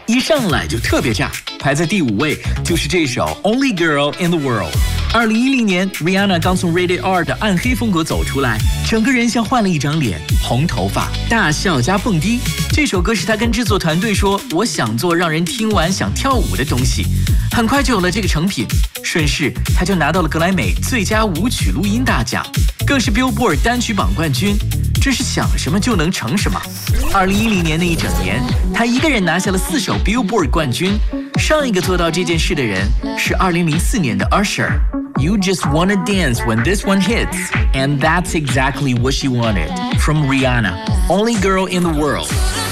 一上来就特别炸。排在第5位就是这首 Only Girl in the World。2010年 Rihanna 刚从 Rated R 的暗黑风格走出来，整个人像换了一张脸，红头发，大笑加蹦迪。这首歌是她跟制作团队说，我想做让人听完想跳舞的东西，很快就有了这个成品，顺势她就拿到了格莱美最佳舞曲录音大奖，更是 Billboard 单曲榜冠军，真是想什么就能成什么。2010年那一整年，她一个人拿下了4首 Billboard 冠军，上一个做到这件事的人是2004年的 Usher。You just wanna dance when this one hits, and that's exactly what she wanted. From Rihanna, Only Girl in the World.